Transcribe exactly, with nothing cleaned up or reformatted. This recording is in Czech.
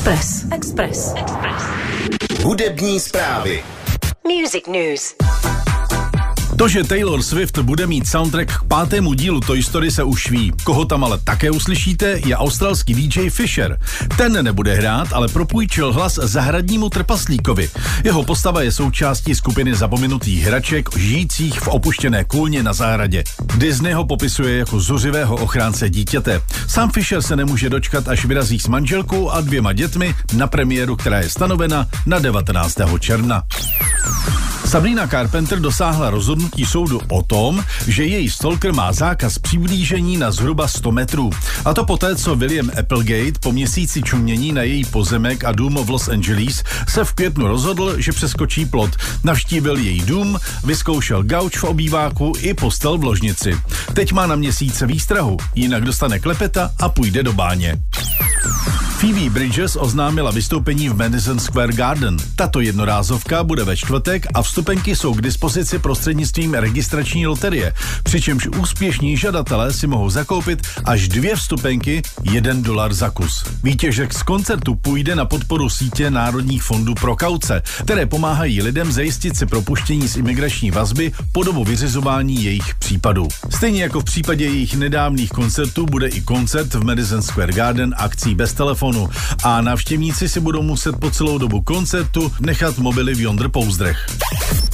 Express. Express. Express. Hudební zprávy. Music News. To, že Taylor Swift bude mít soundtrack k pátému dílu Toy Story, se už ví. Koho tam ale také uslyšíte, je australský D J Fisher. Ten nebude hrát, ale propůjčil hlas zahradnímu trpaslíkovi. Jeho postava je součástí skupiny zapomenutých hraček, žijících v opuštěné kůlně na zahradě. Disney ho popisuje jako zuřivého ochránce dítěte. Sám Fisher se nemůže dočkat, až vyrazí s manželkou a dvěma dětmi na premiéru, která je stanovena na devatenáctého června. Sabrina Carpenter dosáhla rozhodnutí soudu o tom, že její stalker má zákaz přiblížení na zhruba sto metrů. A to poté, co William Applegate po měsíci čumění na její pozemek a dům v Los Angeles se v květnu rozhodl, že přeskočí plot. Navštívil její dům, vyzkoušel gauč v obýváku i postel v ložnici. Teď má na měsíce výstrahu, jinak dostane klepeta a půjde do báně. Phoebe Bridgers oznámila vystoupení v Madison Square Garden. Tato jednorázovka bude ve čtvrtek a vstupenky jsou k dispozici prostřednictvím registrační loterie, přičemž úspěšní žadatelé si mohou zakoupit až dvě vstupenky, jeden dolar za kus. Výtěžek z koncertu půjde na podporu sítě Národních fondů pro kauce, které pomáhají lidem zajistit si propuštění z imigrační vazby po dobu vyřizování jejich případů. Stejně jako v případě jejich nedávných koncertů bude i koncert v Madison Square Garden akcí bez telefonu a návštěvníci si budou muset po celou dobu koncertu nechat mobily v jondr pouzdrech.